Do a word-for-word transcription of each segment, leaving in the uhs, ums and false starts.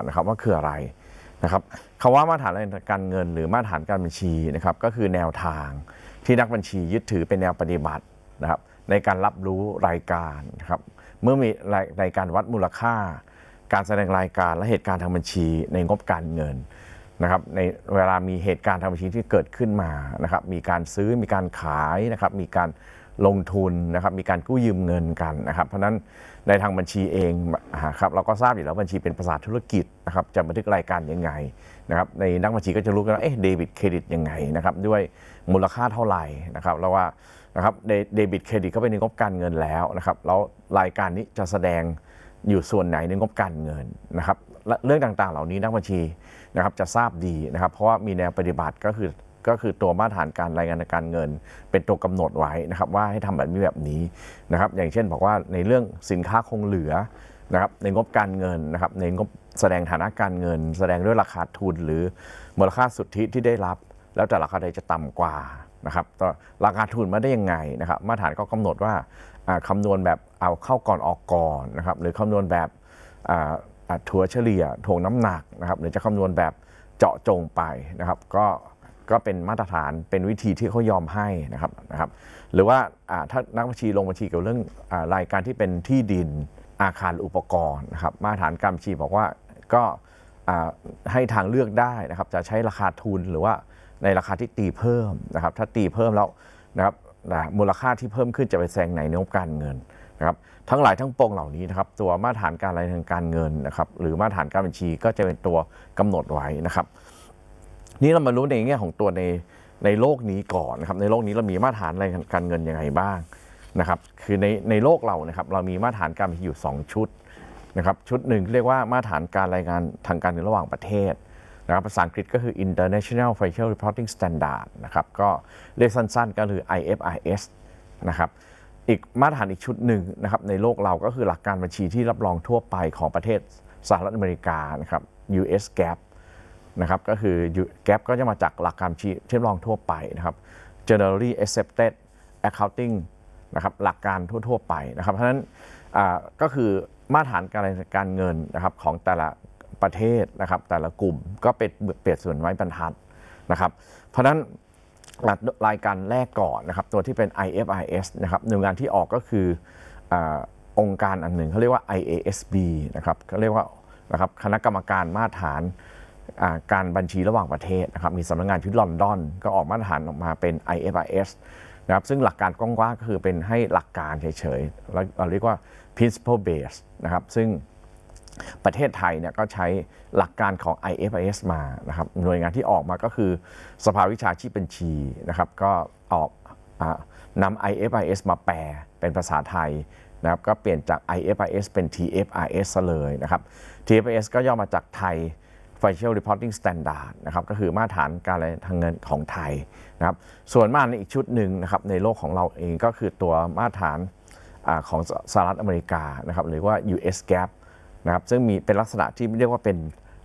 นะครับว่าคืออะไรนะครับคำว่ามาตรฐานการเงินหรือมาตรฐานการบัญชีนะครับก็คือแนวทางที่นักบัญชียึดถือเป็นแนวปฏิบัตินะครับในการรับรู้รายการนะครับเมื่อมีในการวัดมูลค่าการแสดงรายการและเหตุการณ์ทางบัญชีในงบการเงินนะครับในเวลามีเหตุการณ์ทางบัญชีที่เกิดขึ้นมานะครับมีการซื้อมีการขายนะครับมีการลงทุนนะครับมีการกู้ยืมเงินกันนะครับเพราะนั้นในทางบัญชีเองครับเราก็ทราบอยู่แล้วบัญชีเป็นภาษาธุรกิจนะครับจะบันทึกรายการยังไงนะครับในนักบัญชีก็จะรู้กันว่าเอ๊ะเดบิตเครดิตยังไงนะครับด้วยมูลค่าเท่าไหร่นะครับแล้วว่านะครับเดบิตเครดิตก็เป็นในงบการเงินแล้วนะครับแล้วรายการนี้จะแสดงอยู่ส่วนไหนในงบการเงินนะครับเรื่องต่างๆเหล่านี้นักบัญชีนะครับจะทราบดีนะครับเพราะว่ามีแนวปฏิบัติก็คือก็คือตัวมาตรฐานการรายงานการเงินเป็นตัวกำหนดไว้นะครับว่าให้ทำแบบนี้แบบนี้นะครับอย่างเช่นบอกว่าในเรื่องสินค้าคงเหลือนะครับในงบการเงินนะครับในงบแสดงฐานะการเงินแสดงด้วยราคาทุนหรือมูลค่าสุทธิที่ได้รับแล้วแต่ราคาใดจะต่ำกว่านะครับต่อราคาทุนมาได้ยังไงนะครับมาตรฐานก็กำหนดว่าคำนวณแบบเอาเข้าก่อนออกก่อนนะครับหรือคำนวณแบบถัวเฉลี่ยถ่วงน้ำหนักนะครับหรือจะคำนวณแบบเจาะจงไปนะครับก็ก็เป็นมาตรฐานเป็นวิธีที่เขายอมให้นะครับนะครับหรือว่าถ้านักบัญชีลงบัญชีเกี่ยวกับเรื่องรายการที่เป็นที่ดินอาคารอุปกรณ์นะครับมาตรฐานการบัญชีบอกว่าก็ให้ทางเลือกได้นะครับจะใช้ราคาทุนหรือว่าในราคาที่ตีเพิ่มนะครับถ้าตีเพิ่มแล้วนะครับมูลค่าที่เพิ่มขึ้นจะไปแซงไหนในงบการเงินนะครับทั้งหลายทั้งปวงเหล่านี้นะครับตัวมาตรฐานการรายงานการเงินนะครับหรือมาตรฐานการบัญชีก็จะเป็นตัวกำหนดไว้นะครับนี่เรามารู้ในแง่ของตัวในในโลกนี้ก่อนนะครับในโลกนี้เรามีมาตรฐานรายงานการเงินยังไงบ้างนะครับคือในในโลกเรานะครับเรามีมาตรฐานการบัญชีอยู่สองชุดนะครับชุดหนึ่งเรียกว่ามาตรฐานการรายงานทางการเงินระหว่างประเทศนะครับภาษาอังกฤษก็คือ International Financial Reporting Standard นะครับก็เรียกสั้นๆก็คือ ไอ เอฟ อาร์ เอส นะครับอีกมาตรฐานอีกชุดหนึ่งนะครับในโลกเราก็คือหลักการบัญชีที่รับรองทั่วไปของประเทศสหรัฐอเมริกานะครับ ยู เอส จี เอ พี นะครับก็คือ จี เอ พี ก็จะมาจากหลักการบัญชีที่รับรองทั่วไปนะครับ Generally Accepted Accounting นะครับหลักการทั่วๆไปนะครับเพราะฉะนั้นก็คือมาตรฐานการการเงินนะครับของแต่ละประเทศนะครับแต่ละกลุ่มก็เป็นเปรียบส่วนไม้บรรทัดนะครับเพราะฉะนั้นรายการแรกก่อนนะครับตัวที่เป็น ไอ เอฟ อาร์ เอส นะครับหน่วยงานที่ออกก็คือองค์การอันหนึ่งเขาเรียกว่า ไอ เอ เอส บี นะครับเขาเรียกว่านะครับคณะกรรมการมาตรฐานการบัญชีระหว่างประเทศนะครับมีสำนักงานที่ลอนดอนก็ออกมาตรฐานออกมาเป็น ไอ เอฟ อาร์ เอส นะครับซึ่งหลักการกว้างๆก็คือเป็นให้หลักการเฉยๆเราเรียกว่า principle base นะครับซึ่งประเทศไทยเนี่ยก็ใช้หลักการของ ไอ เอฟ อาร์ เอส มานะครับหน่วยงานที่ออกมาก็คือสภาวิชาชีพบัญชีนะครับก็ออกนำ ไอ เอฟ อาร์ เอส มาแปลเป็นภาษาไทยนะครับก็เปลี่ยนจาก ไอ เอฟ อาร์ เอส เป็น ที เอฟ อาร์ เอส ซะเลยนะครับ ที เอฟ อาร์ เอส ก็ย่อมาจากไทย Financial Reporting Standard นะครับก็คือมาตรฐานการทางเงินของไทยนะครับส่วนมาตรฐานอีกชุดหนึ่งนะครับในโลกของเราเองก็คือตัวมาตรฐานของสหรัฐอเมริกานะครับหรือว่า ยู เอส จี เอ พี นะครับซึ่งมีเป็นลักษณะที่เรียกว่าเป็น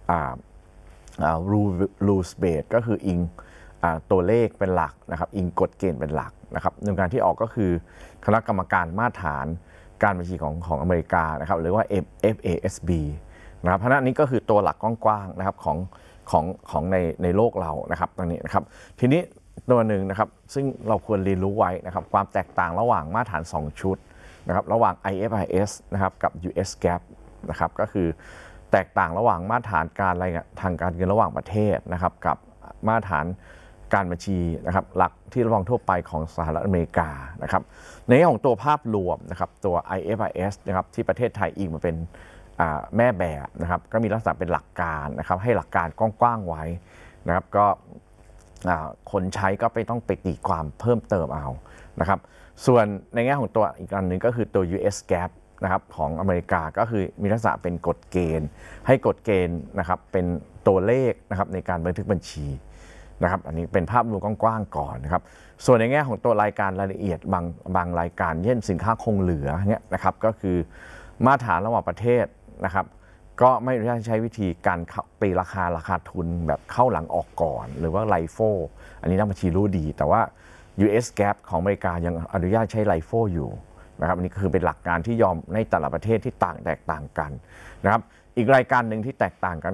rules based ก็คืออิงตัวเลขเป็นหลักนะครับอิงกฎเกณฑ์เป็นหลักนะครับหน่วยงานที่ออกก็คือคณะกรรมการมาตรฐานการบัญชีของของอเมริกานะครับหรือว่า เอฟ เอ เอส บี นะครับเพราะนั้นนี้ก็คือตัวหลักกว้างๆนะครับของของของในในโลกเรานะครับตรงนี้นะครับทีนี้ตัวหนึ่งนะครับซึ่งเราควรเรียนรู้ไว้นะครับความแตกต่างระหว่างมาตรฐานสองชุดนะครับระหว่าง ไอ เอฟ อาร์ เอส นะครับกับ ยู เอส จี เอ พี นะครับก็คือแตกต่างระหว่างมาตรฐานการรายงานทางการเงินระหว่างประเทศนะครับกับมาตรฐานการบัญชีนะครับหลักที่ระวังทั่วไปของสหรัฐอเมริกานะครับในแง่ของตัวภาพรวมนะครับตัว ไอ เอฟ อาร์ เอส นะครับที่ประเทศไทยอิงมาเป็นแม่แบบนะครับก็มีลักษณะเป็นหลักการนะครับให้หลักการกว้างๆไว้นะครับก็คนใช้ก็ไปต้องไปตีความเพิ่มเติมเอานะครับส่วนในแง่ของตัวอีกอันหนึ่งก็คือตัว ยู เอส จี เอ พี นะครับของอเมริกาก็คือมีลักษณะเป็นกฎเกณฑ์ให้กฎเกณฑ์นะครับเป็นตัวเลขนะครับในการบันทึกบัญชีนะครับอันนี้เป็นภาพรวมกว้างๆก่อนนะครับส่วนในแง่ของตัวรายการรายละเอียดบางบางรายการเช่นสินค้าคงเหลือเนี่ยนะครับก็คือมาตรฐานระหว่างประเทศนะครับก็ไม่อนุญาตใช้วิธีการตีราคาราคาทุนแบบเข้าหลังออกก่อนหรือว่าไลโฟอันนี้นักบัญชีรู้ดีแต่ว่า ยู เอส จี เอ พี ของอเมริกายังอนุญาตใช้ไลโฟอยู่นะครับอันนี้คือเป็นหลักการที่ยอมในแต่ละประเทศที่ต่างแตกต่างกันนะครับอีกรายการหนึ่งที่แตกต่างกัน